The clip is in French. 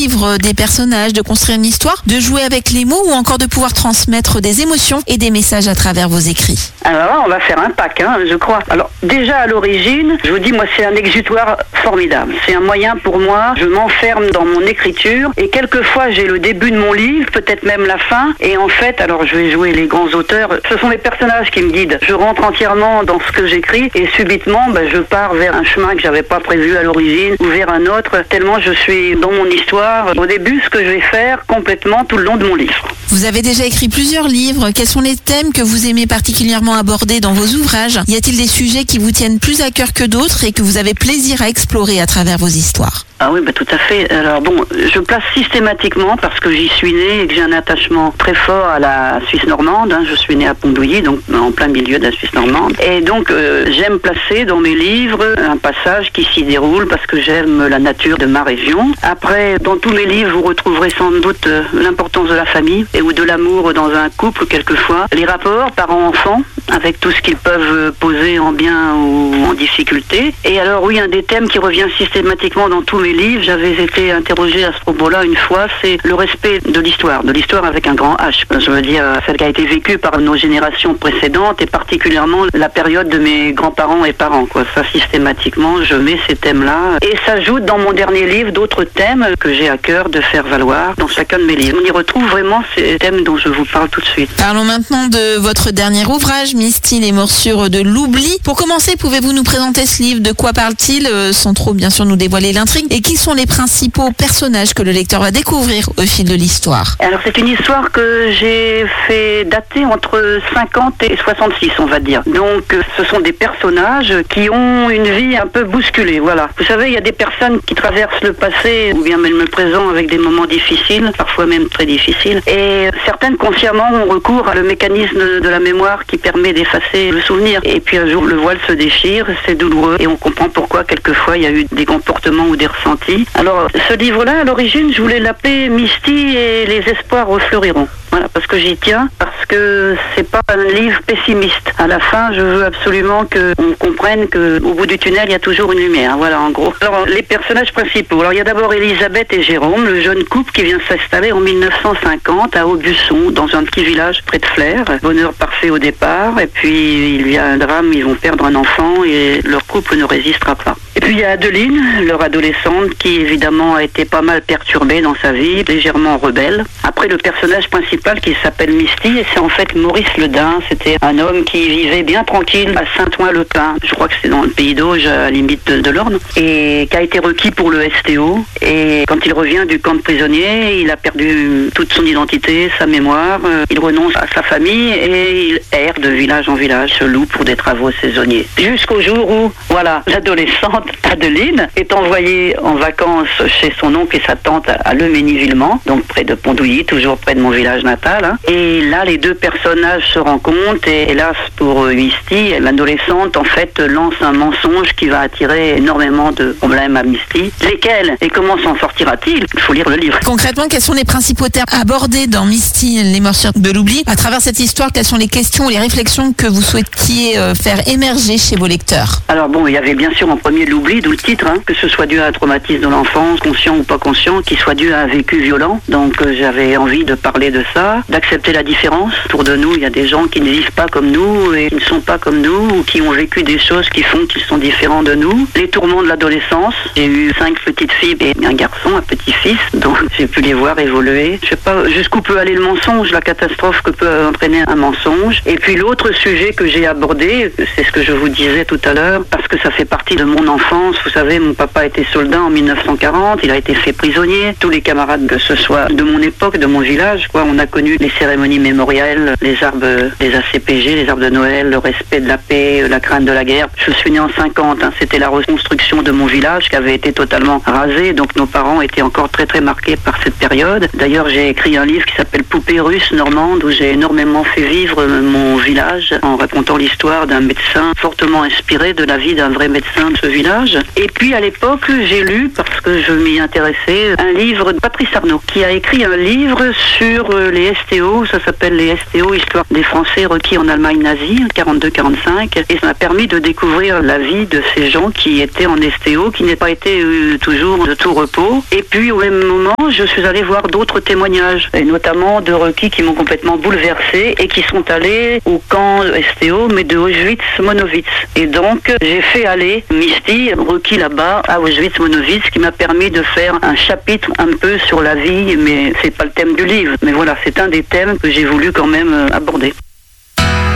vivre des personnages, de construire une histoire, de jouer avec les mots ou encore de pouvoir transmettre des émotions et des messages à travers vos écrits? Alors là, on va faire un pack, je crois. Alors déjà à l'origine, je vous dis, moi c'est un exutoire formidable. C'est un moyen pour moi, je m'enferme dans mon écriture et quelquefois j'ai le début de mon livre, peut-être même la fin. Et en fait, alors je vais jouer les grands auteurs, ce sont les personnages qui me guident. Je rentre entièrement dans ce que j'écris et subitement, je pars vers un chemin que j'avais pas prévu à l'origine ou vers un autre, tellement je suis dans mon histoire. Au début, ce que je vais faire complètement tout le long de mon livre. Vous avez déjà écrit plusieurs livres. Quels sont les thèmes que vous aimez particulièrement aborder dans vos ouvrages? Y a-t-il des sujets qui vous tiennent plus à cœur que d'autres et que vous avez plaisir à explorer à travers vos histoires? Ah oui, tout à fait. Alors bon, je place systématiquement parce que j'y suis né et que j'ai un attachement très fort à la Suisse normande. Je suis né à Pondouilly, donc en plein milieu de la Suisse normande. Et donc j'aime placer dans mes livres un passage qui s'y déroule parce que j'aime la nature de ma région. Après, dans tous mes livres, vous retrouverez sans doute l'importance de la famille et ou de l'amour dans un couple quelquefois. Les rapports parents-enfants avec tout ce qu'ils peuvent poser en bien ou en difficulté. Et alors oui, un des thèmes qui revient systématiquement dans tous mes livres, j'avais été interrogée à ce propos-là une fois, c'est le respect de l'histoire avec un grand H. Je veux dire, celle qui a été vécue par nos générations précédentes et particulièrement la période de mes grands-parents et parents. Ça, systématiquement, je mets ces thèmes-là. Et s'ajoutent dans mon dernier livre d'autres thèmes que j'ai à cœur de faire valoir dans chacun de mes livres. On y retrouve vraiment ces thèmes dont je vous parle tout de suite. Parlons maintenant de votre dernier ouvrage, Misty, les morsures de l'oubli. Pour commencer, pouvez-vous nous présenter ce livre? De quoi parle-t-il, sans trop bien sûr nous dévoiler l'intrigue? Et qui sont les principaux personnages que le lecteur va découvrir au fil de l'histoire? Alors c'est une histoire que j'ai fait dater entre 50 et 66, on va dire. Donc ce sont des personnages qui ont une vie un peu bousculée, voilà. Vous savez, il y a des personnes qui traversent le passé ou bien même le présent avec des moments difficiles, parfois même très difficiles. Et certaines consciemment ont recours à le mécanisme de la mémoire qui permet d'effacer le souvenir. Et puis un jour le voile se déchire, c'est douloureux et on comprend pourquoi quelquefois il y a eu des comportements ou des ressentis. Alors ce livre-là, à l'origine, je voulais l'appeler Misty et les espoirs refleuriront. Voilà, parce que j'y tiens, parce que c'est pas un livre pessimiste. À la fin, je veux absolument qu'on comprenne qu'au bout du tunnel, il y a toujours une lumière. Voilà, en gros. Alors, les personnages principaux. Alors, il y a d'abord Elisabeth et Jérôme, le jeune couple qui vient s'installer en 1950 à Aubusson, dans un petit village près de Flers. Bonheur parfait au départ, et puis il y a un drame, ils vont perdre un enfant et leur couple ne résistera pas. Et puis il y a Adeline, leur adolescente, qui évidemment a été pas mal perturbée dans sa vie, légèrement rebelle. Après, le personnage principal qui s'appelle Misty, et c'est en fait Maurice Ledin. C'était un homme qui vivait bien tranquille à Saint-Ouen-le-Pin. Je crois que c'est dans le pays d'Auge, à la limite de l'Orne, et qui a été requis pour le STO. Et quand il revient du camp de prisonniers, il a perdu toute son identité, sa mémoire. Il renonce à sa famille et il erre de village en village, se loue pour des travaux saisonniers. Jusqu'au jour où, voilà, l'adolescente Adeline est envoyée en vacances chez son oncle et sa tante à Le Ménil-Villemont, donc près de Pondouilly, toujours près de mon village natal. Et là, les deux personnages se rencontrent et hélas pour Misty, l'adolescente en fait lance un mensonge qui va attirer énormément de problèmes à Misty. Lesquels et comment s'en sortira-t-il? Il faut lire le livre. Concrètement, quels sont les principaux termes abordés dans Misty, les morsures de l'oubli? À travers cette histoire, quelles sont les questions ou les réflexions que vous souhaitiez faire émerger chez vos lecteurs? Alors bon, il y avait bien sûr en premier l'oubli, d'où le titre, que ce soit dû à un traumatisme de l'enfance, conscient ou pas conscient, qui soit dû à un vécu violent. Donc j'avais envie de parler de ça, d'accepter la différence. Autour de nous, il y a des gens qui ne vivent pas comme nous et qui ne sont pas comme nous, ou qui ont vécu des choses qui font qu'ils sont différents de nous. Les tourments de l'adolescence. J'ai eu 5 petites filles et un garçon, un petit-fils, donc j'ai pu les voir évoluer. Je sais pas jusqu'où peut aller le mensonge, la catastrophe que peut entraîner un mensonge. Et puis l'autre sujet que j'ai abordé, c'est ce que je vous disais tout à l'heure, parce que ça fait partie de mon enfance. Vous savez, mon papa était soldat en 1940, il a été fait prisonnier. Tous les camarades, que ce soit de mon époque, de mon village, on a connu les cérémonies mémorielles, les arbres, les ACPG, les arbres de Noël, le respect de la paix, la crainte de la guerre. Je suis né en 50, c'était la reconstruction de mon village qui avait été totalement rasé, donc nos parents étaient encore très très marqués par cette période. D'ailleurs, j'ai écrit un livre qui s'appelle Poupée russe normande, où j'ai énormément fait vivre mon village en racontant l'histoire d'un médecin fortement inspiré de la vie d'un vrai médecin de ce village. Et puis à l'époque, j'ai lu, parce que je m'y intéressais, un livre de Patrice Arnaud, qui a écrit un livre sur les STO, ça s'appelle les STO, Histoire des Français requis en Allemagne nazie, 42-45, et ça m'a permis de découvrir la vie de ces gens qui étaient en STO, qui n'aient pas été toujours de tout repos. Et puis au même moment, je suis allée voir d'autres témoignages, et notamment de requis qui m'ont complètement bouleversée et qui sont allés au camp STO, mais de Auschwitz-Monowitz. Et donc, j'ai fait aller Misty, requis là-bas, à Auschwitz-Monowitz, qui m'a permis de faire un chapitre un peu sur la vie, mais c'est pas le thème du livre. Mais voilà, c'est un des thèmes que j'ai voulu quand même aborder.